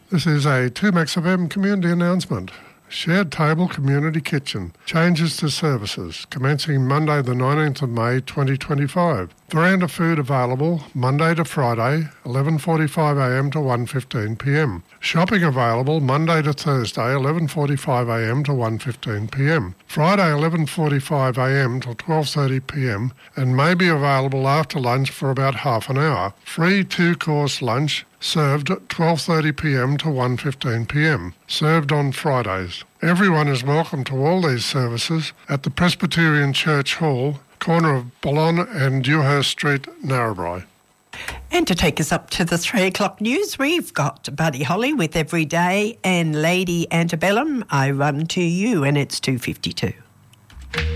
This is a 2Max FM community announcement. Shared Table Community Kitchen. Changes to services commencing Monday the 19th of May 2025. Veranda food available Monday to Friday 11:45am to 1:15pm. Shopping available Monday to Thursday 11:45am to 1:15pm. Friday 11:45am till 12:30pm and may be available after lunch for about half an hour. Free 2-course lunch served at 12:30pm to 1:15pm, served on Fridays. Everyone is welcome to all these services at the Presbyterian Church Hall, corner of Boulogne and Dewhurst Street, Narrabri. And to take us up to the 3 o'clock news, we've got Buddy Holly with Every Day and Lady Antebellum, I Run to You, and it's 2:52.